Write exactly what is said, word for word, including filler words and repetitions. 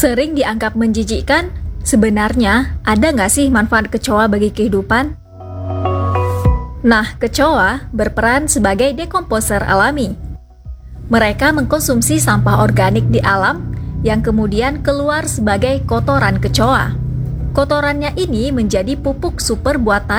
Sering dianggap menjijikkan, sebenarnya ada nggak sih manfaat kecoa bagi kehidupan? Nah, kecoa berperan sebagai dekomposer alami. Mereka mengkonsumsi sampah organik di alam yang kemudian keluar sebagai kotoran kecoa. Kotorannya ini menjadi pupuk super buatan